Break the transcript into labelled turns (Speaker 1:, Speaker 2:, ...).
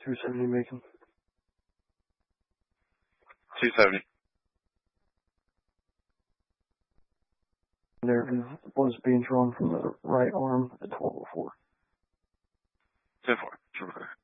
Speaker 1: 270 Macon.
Speaker 2: 270.
Speaker 1: There was being drawn from the right arm at 1204.
Speaker 2: 10-4.